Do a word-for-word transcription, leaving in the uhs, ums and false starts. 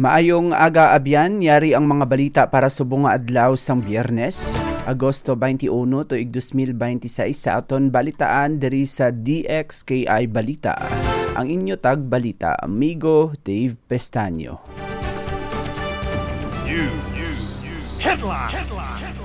Maayong aga abyan, yari ang mga balita para subong nga adlaw sang Biyernes, Agosto twenty-one tuig two thousand twenty-six sa aton balitaan diri sa D X K I Balita. Ang inyo tag balita, amigo Dave Pestaño. News. News. Headline. Headline.